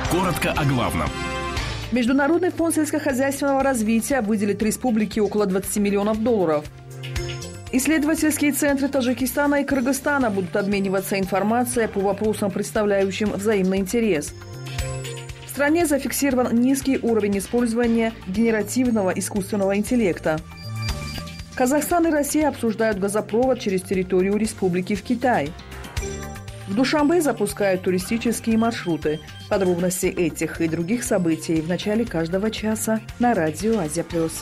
Коротко о главном. Международный фонд сельскохозяйственного развития выделит республике около $20 миллионов. Исследовательские центры Таджикистана и Кыргызстана будут обмениваться информацией по вопросам, представляющим взаимный интерес. В стране зафиксирован низкий уровень использования генеративного искусственного интеллекта. Казахстан и Россия обсуждают газопровод через территорию республики в Китай. В Душанбе запускают туристические маршруты. Подробности этих и других событий в начале каждого часа на радио Азия+.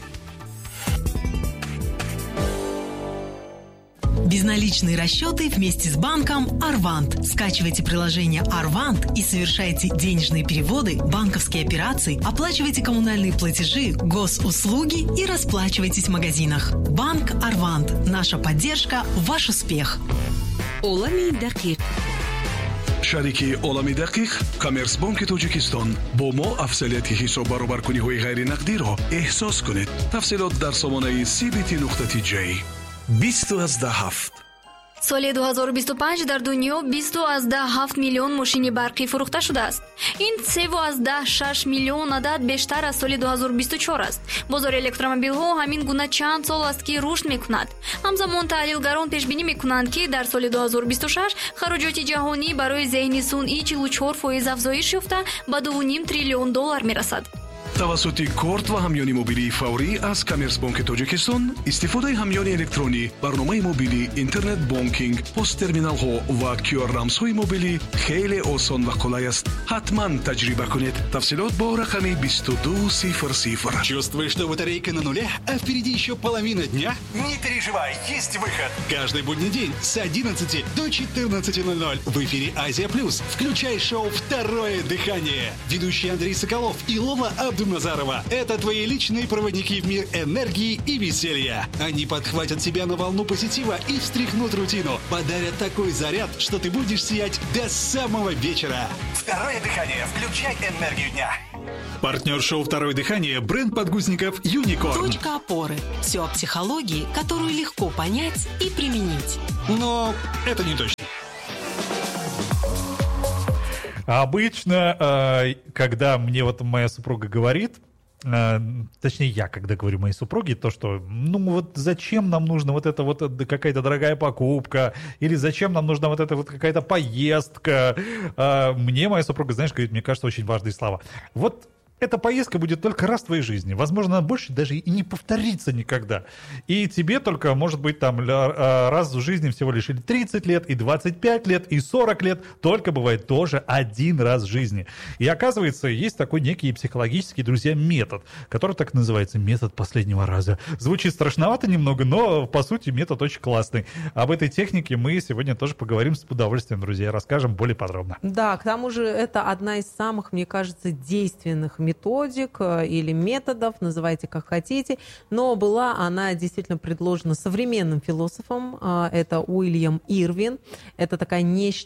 Безналичные расчеты вместе с банком Арвант. Скачивайте приложение Арвант и совершайте денежные переводы, банковские операции, оплачивайте коммунальные платежи, госуслуги и расплачивайтесь в магазинах. Банк Арвант. Наша поддержка – ваш успех. Олами Дакик. шарики олами дақиқ коммерсбанки тоҷикистон бо мо афзалияти ҳисоб баробаркуниҳои ғайринақдиро эҳсос кунед. тафсилот дар сомонаи cbt.j 2017. соли 2025 дар дунё 20.7 миллион мошини барқӣ фурӯхта шудааст. ин 3.6 миллион адад бештар аз соли 2024 аст. бозори электромобилҳо ҳамин гуна чанд сол аст ки рушд мекунад. ҳамзамон таҳлилгарон пешбинӣ мекунанд ки дар соли 2026 хароҷоти ҷаҳонӣ барои зеҳни сунъӣ 44% афзоиш ёфта ба $2.5 триллион мерасад. тавассути корт ва ҳамёни мобилии фаврӣ аз коммерсбанки тоҷикистон истифодаи ҳамёни электронӣ, барномаи мобилӣ, интернет банкинг, посттерминалҳо ва QR-рамзҳои мобилӣ хеле осон ва қулай аст. ҳатман таҷриба кунед. тафсилот бо рақами 2200. Чувствуешь, что батарейка на нуле, а впереди еще половина дня? Не переживай, есть выход. Каждый будний день с 11 до 14:00 в эфире Азия Плюс. Включай шоу «Второе дыхание». Ведущий Андрей Соколов и Лола Абдуназарова – это твои личные проводники в мир энергии и веселья. Они подхватят тебя на волну позитива и встряхнут рутину, подарят такой заряд, что ты будешь сиять до самого вечера. Второе дыхание. Включай энергию дня. Партнер шоу «Второе дыхание» – бренд подгузников «Юникорн». Точка опоры. Все о психологии, которую легко понять и применить. Но это не точно. Обычно, когда мне вот моя супруга говорит, точнее я, когда говорю моей супруге, то что, ну вот зачем нам нужна вот эта вот какая-то дорогая покупка, или зачем нам нужна вот эта вот какая-то поездка, мне моя супруга, знаешь, говорит, мне кажется, очень важные слова. Вот эта поездка будет только раз в твоей жизни. Возможно, она больше даже и не повторится никогда. И тебе только, может быть, там раз в жизни всего лишь и 30 лет, и 25 лет, и 40 лет. Только бывает тоже один раз в жизни. И оказывается, есть такой некий психологический, друзья, метод, который так называется метод последнего раза. Звучит страшновато немного, но, по сути, метод очень классный. Об этой технике мы сегодня тоже поговорим с удовольствием, друзья, расскажем более подробно. Да, к тому же это одна из самых, мне кажется, действенных методик или методов, называйте как хотите, но была она действительно предложена современным философом, это Уильям Ирвин, это такая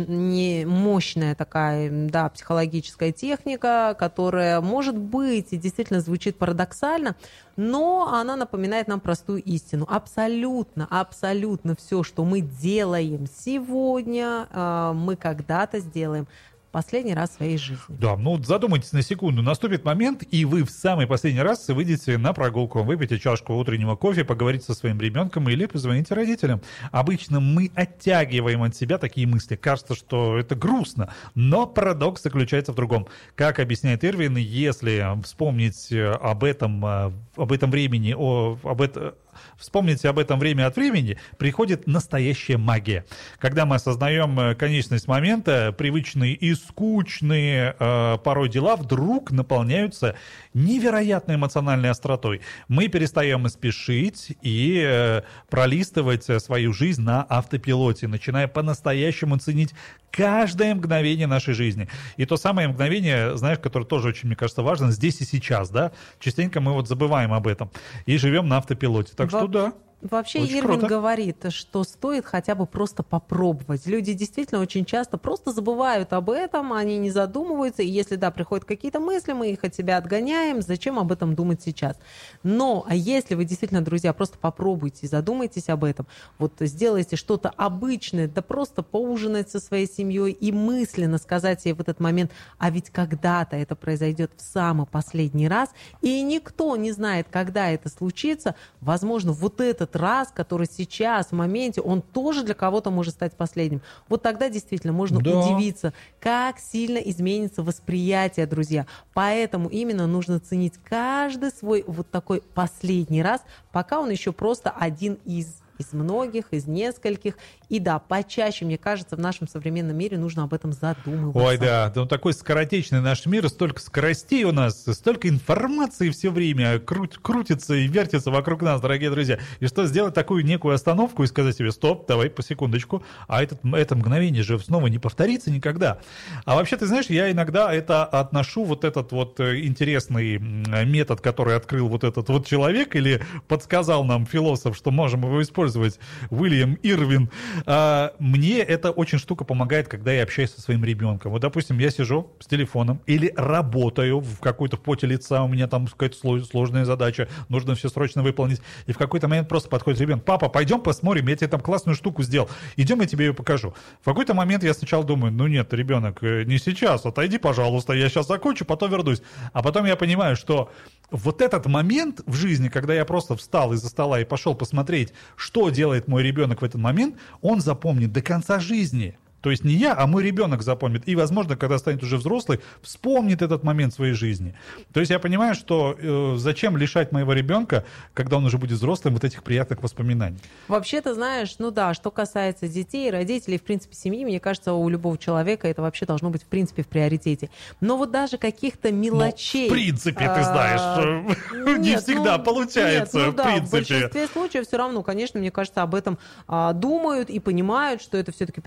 мощная такая, да, психологическая техника, которая, может быть, и действительно звучит парадоксально, но она напоминает нам простую истину. Абсолютно все, что мы делаем сегодня, мы когда-то сделаем последний раз в своей жизни. Да, ну задумайтесь на секунду. Наступит момент, и вы в самый последний раз выйдете на прогулку, выпьете чашку утреннего кофе, поговорите со своим ребенком или позвоните родителям. Обычно мы оттягиваем от себя такие мысли. Кажется, что это грустно, но парадокс заключается в другом. Как объясняет Ирвин, если вспомнить об этом времени, вспомните об этом время от времени, приходит настоящая магия. Когда мы осознаем конечность момента, привычные и скучные порой дела вдруг наполняются невероятной эмоциональной остротой. Мы перестаем спешить и пролистывать свою жизнь на автопилоте, начиная по-настоящему ценить каждое мгновение нашей жизни. И то самое мгновение, знаешь, которое тоже очень, мне кажется, важно, здесь и сейчас, да? Частенько мы вот забываем об этом и живем на автопилоте. Так что да. Вообще Очень Ирвин круто. говорит, что стоит хотя бы просто попробовать. Люди действительно очень часто просто забывают об этом, они не задумываются, и если, да, приходят какие-то мысли, мы их от себя отгоняем, зачем об этом думать сейчас? Но если вы действительно, друзья, просто попробуйте, задумайтесь об этом, вот сделайте что-то обычное, да просто поужинать со своей семьей и мысленно сказать себе в этот момент, а ведь когда-то это произойдет в самый последний раз, и никто не знает, когда это случится, возможно, вот этот раз, который сейчас, в моменте, он тоже для кого-то может стать последним. Вот тогда действительно можно удивиться, как сильно изменится восприятие, друзья. Поэтому именно нужно ценить каждый свой вот такой последний раз, пока он еще просто один из многих, из нескольких. И да, почаще, мне кажется, в нашем современном мире нужно об этом задумываться. Ой, да, ну такой скоротечный наш мир, столько скоростей у нас, столько информации все время крутится и вертится вокруг нас, дорогие друзья. И что сделать такую некую остановку и сказать себе, стоп, давай по секундочку, а это мгновение же снова не повторится никогда. А вообще, ты знаешь, я иногда это отношу, вот этот вот интересный метод, который открыл вот этот вот человек, или подсказал нам философ, что можем его использовать, Уильям Ирвин. Мне эта очень штука помогает, когда я общаюсь со своим ребенком. Вот, допустим, я сижу с телефоном или работаю в какой-то поте лица, у меня там какая-то сложная задача, нужно все срочно выполнить. И в какой-то момент просто подходит ребенок: папа, пойдем посмотрим, я тебе там классную штуку сделал. Идем, я тебе ее покажу. В какой-то момент я сначала думаю, ну нет, ребенок, не сейчас, отойди, пожалуйста, я сейчас закончу, потом вернусь. А потом я понимаю, что вот этот момент в жизни, когда я просто встал из-за стола и пошел посмотреть, что делает мой ребенок в этот момент, он запомнит до конца жизни. То есть не я, а мой ребенок запомнит. И, возможно, когда станет уже взрослый, вспомнит этот момент своей жизни. То есть я понимаю, что зачем лишать моего ребенка, когда он уже будет взрослым, вот этих приятных воспоминаний. Вообще, ты знаешь, ну да, что касается детей, родителей, в принципе, семьи, мне кажется, у любого человека это вообще должно быть, в принципе, в приоритете. Но вот даже каких-то мелочей... Ну, в принципе, ты знаешь, не всегда получается, в принципе. В большинстве случаев все равно, конечно, мне кажется, об этом думают и понимают, что это все-таки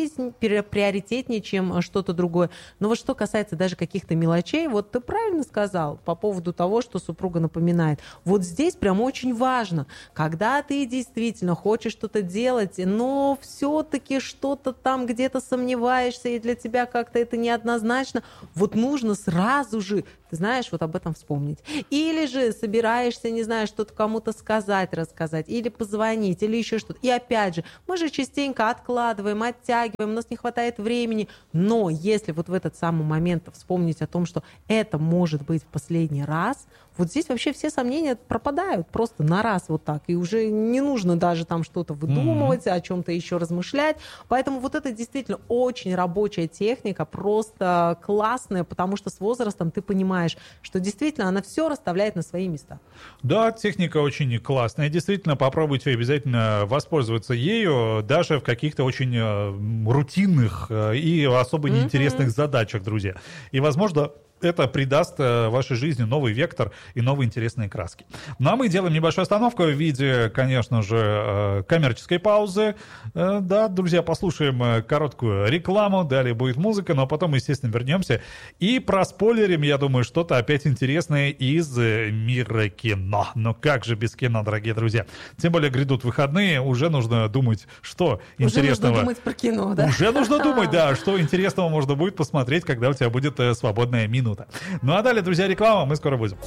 приоритетнее, чем что-то другое. Но вот что касается даже каких-то мелочей, вот ты правильно сказал по поводу того, что супруга напоминает. Вот здесь прям очень важно, когда ты действительно хочешь что-то делать, но все-таки что-то там где-то сомневаешься, и для тебя как-то это неоднозначно, вот нужно сразу же, ты знаешь, вот об этом вспомнить. Или же собираешься, не знаю, что-то кому-то сказать, рассказать, или позвонить, или еще что-то. И опять же, мы же частенько откладываем, оттягиваем, у нас не хватает времени. Но если вот в этот самый момент вспомнить о том, что это может быть в последний раз, вот здесь вообще все сомнения пропадают просто на раз вот так. И уже не нужно даже там что-то выдумывать, о чем-то еще размышлять. Поэтому вот это действительно очень рабочая техника, просто классная, потому что с возрастом ты понимаешь, что действительно она все расставляет на свои места. Да, техника очень классная. Действительно, попробуйте обязательно воспользоваться ею даже в каких-то очень рутинных и особо неинтересных задачах, друзья. И, возможно, это придаст вашей жизни новый вектор и новые интересные краски. Ну а мы делаем небольшую остановку в виде, конечно же, коммерческой паузы. Да, друзья, послушаем короткую рекламу, далее будет музыка, но потом, естественно, вернемся и проспойлерим, я думаю, что-то опять интересное из мира кино. Но как же без кино, дорогие друзья? Тем более грядут выходные, уже нужно думать, что интересного. Уже нужно думать про кино, да? Уже нужно думать, да, что интересного можно будет посмотреть, когда у тебя будет свободная минута. Ну а далее, друзья, реклама, мы скоро будем.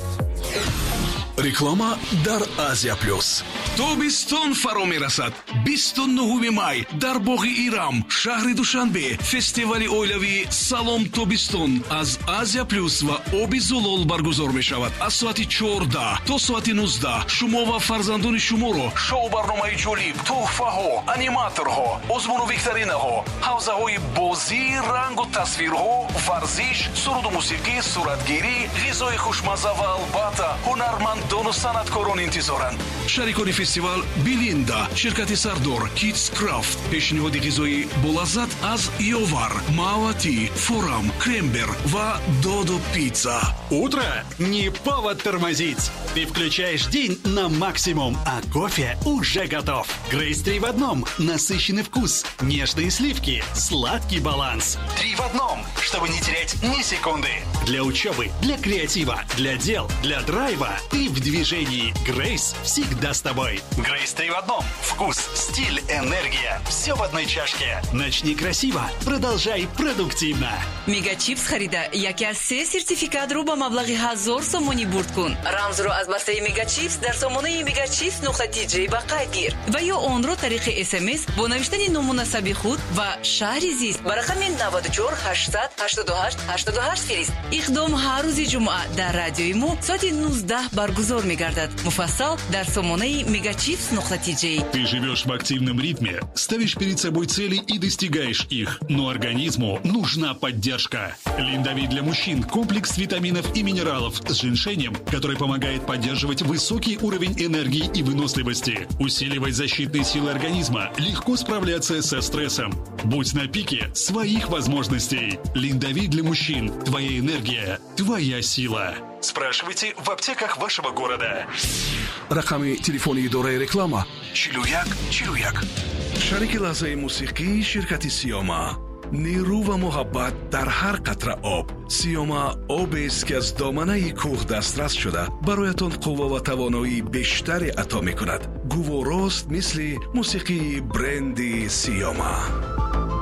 Реклама дар Азия Плюс. тобистон фаро мерасад. 29 май дар боғи Ирам, шаҳри Душанбе, фестивали оилавии Салом тобистон аз Азия Плюс ва Оби Зулол баргузор мешавад. Аз соати 14 то соати 19 шумо ва фарзандони шуморо шоу барномаи ҷолиб, туҳфаҳо, аниматорҳо, озмуну викторинаҳо, ҳавзаҳои бозӣ, рангу тасвирҳо, варзиш, суруду мусиқӣ, суратгирӣ, ғизои хушмазза ва албатта ҳунармандону санъаткорон интизоранд. Шарикони фестивал Билинда, ширкати Сардор, Kids Craft, пешниҳоди ғизои болаззат аз Йовар, Мавати, Форам, Крембер ва Додо Пицца. Утро не повод тормозить. Ты включаешь день на максимум, а кофе уже готов. Грейс 3 в 1. Насыщенный вкус, нежные сливки, сладкий баланс. 3 в 1. чтобы не терять ни секунды. Для учебы, для креатива, для дел, для драйва. Ты в движении. Грейс всегда с тобой. Грейс 3 в одном. Вкус, стиль, энергия. Все в одной чашке. Начни красиво. Продолжай продуктивно. Мегачипс харида яке аз 3 сертификатро ба маблағи 1000 сомонӣ бурд кун. Рамзро аз бастаи Мегачипс дар сомонаи megachips.tj ба қайд гир ва ё онро тариқи SMS бо навиштани ному насаби худ ва шаҳри зист ба рақами 94 800 88 88 фирист. Иқдом ҳар рӯзи ҷумъа дар радиои мо соати 19 баргузор мегардад. Муфассал дар сомонаи megachips.tj. Ты живешь в активном ритме, ставишь перед собой цели и достигаешь их, но организму нужна поддержка. Линдави для мужчин – комплекс витаминов и минералов с женьшенем, который помогает поддерживать высокий уровень энергии и выносливости, усиливать защитные силы организма, легко справляться со стрессом. Будь на пике своих возможностей. Линдави для мужчин. Твоя энергия, твоя сила. Спрашивайте в аптеках вашего города. рақами телефони идораи реклама 4141. шарики лаҳзаи мусиқӣ ширкати Сиёма. нерӯ ва муҳаббат дар ҳар қатра об. Сиёма обест ки аз доманаи кӯҳ дастрас шуда бароятон қувва ва тавоноии бештаре ато мекунад. гуворост мисли мусиқии бренди Сиёма.